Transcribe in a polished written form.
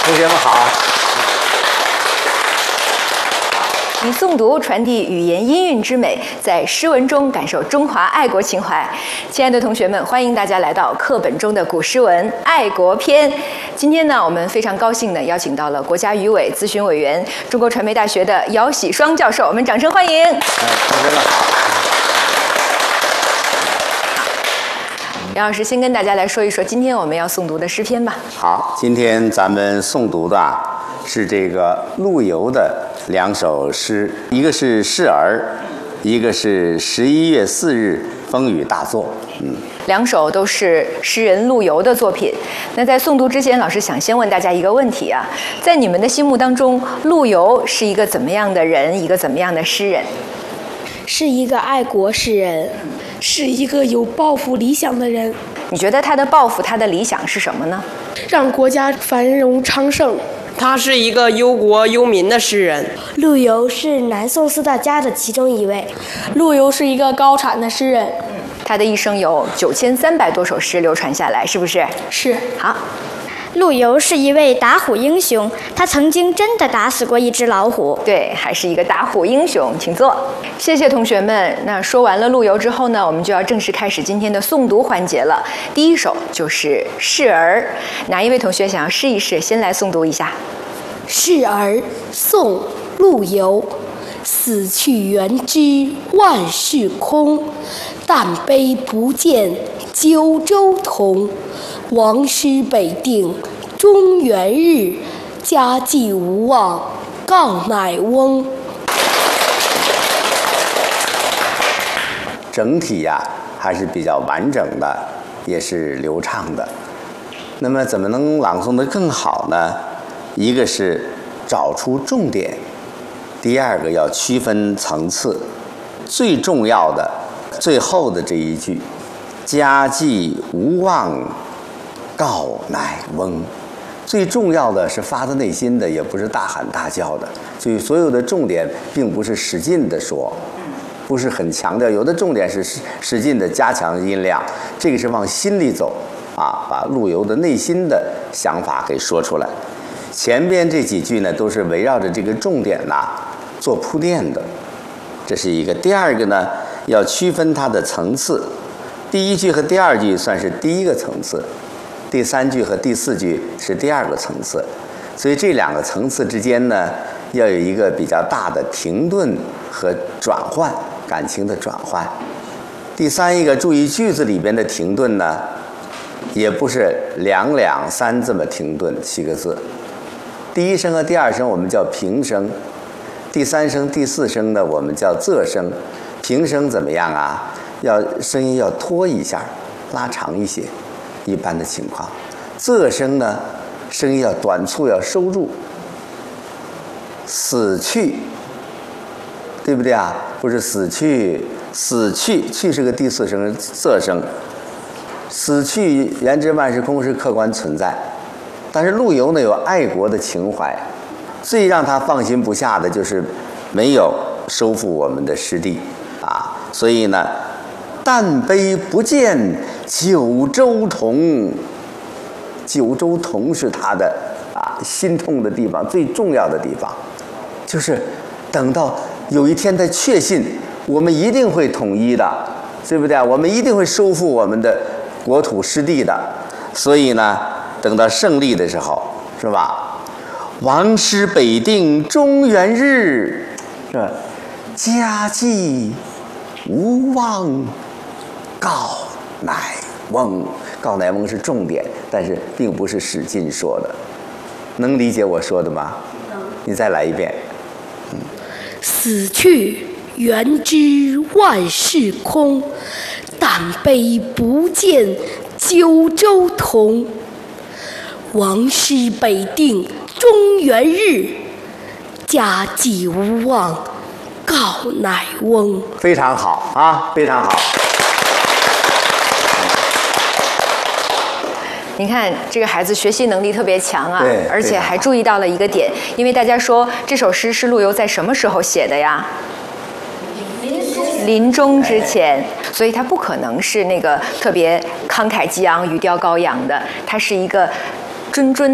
同学们好。 以诵读传递语言音韵之美，在诗文中感受中华爱国情怀。亲爱的同学们，欢迎大家来到课本中的古诗文《爱国篇》。今天呢，我们非常高兴地邀请到了国家语委咨询委员、中国传媒大学的姚喜双教授，我们掌声欢迎。 同学们好。 姚老师先跟大家来说一说今天我们要诵读的诗篇吧。 好，今天咱们诵读的是这个陆游的2首诗，一个是《示儿》，一个是11月4日风雨大作。 2首都是诗人陆游的作品。那在诵读之前，老师想先问大家一个问题啊，在你们的心目当中，陆游是一个怎么样的人，一个怎么样的诗人？ 是一个爱国诗人，是一个有抱负理想的人。 你觉得他的抱负、他的理想是什么呢？ 让国家繁荣昌盛。 他是一个忧国忧民的诗人。 陆游是南宋4大家的其中一位。 陆游是一个高产的诗人。 他的一生有9300多首诗流传下来，是不是？ 是。 好。 陆游是一位打虎英雄，他曾经真的打死过一只老虎。 对，还是一个打虎英雄，请坐。谢谢同学们。那说完了陆游之后呢，我们就要正式开始今天的诵读环节了。第一首就是《示儿》，哪一位同学想要试一试，先来诵读一下。 《示儿》宋·陆游。死去元知万事空，但悲不见九州同。王师北定中原日，家祭无忘告乃翁。 整体呀还是比较完整的，也是流畅的。那么怎么能朗诵得更好呢？一个是找出重点，第二个要区分层次。最重要的最后的这一句，家祭无忘告乃翁，最重要的是发自内心的，也不是大喊大叫的。所以所有的重点并不是使劲的说，不是很强调，有的重点是使劲的加强音量，这个是往心里走啊，把陆游的内心的想法给说出来。前边这几句呢，都是围绕着这个重点做铺垫的，这是一个。第二个呢，要区分它的层次，第一句和第二句算是第一个层次，第3句和第4句是第2个层次，所以这2个层次之间呢，要有一个比较大的停顿和转换，感情的转换。第三一个，注意句子里边的停顿呢，也不是2两3这么停顿7个字，第1声和第2声我们叫平声，第3声第4声呢我们叫仄声。平声怎么样啊？声音要拖一下，拉长一些，一般的情况。仄声呢，声音要短促，要收住。死去，对不对啊？不是死去，死去，去是个第4声仄声。死去元知万事空是客观存在，但是陆游呢有爱国的情怀，最让他放心不下的就是没有收复我们的失地啊，所以呢，但悲不见九州同。九州同是他的心痛的地方，最重要的地方，就是等到有一天他确信我们一定会统一的，对不对？我们一定会收复我们的国土失地的，所以呢，等到胜利的时候，是吧？王师北定中原日，是吧？家祭无忘告乃翁。告乃翁是重点，但是并不是使劲说的。能理解我说的吗？你再来一遍。 死去元知万事空，但悲不见九州同。王师北定中原日，家祭无忘告乃翁。 非常好啊，非常好。 你看这个孩子学习能力特别强啊， 对， 而且还注意到了一个点，因为大家说这首诗是陆游在什么时候写的呀？临终之前，所以他不可能是那个特别慷慨激昂、语调高扬的，他是一个谆谆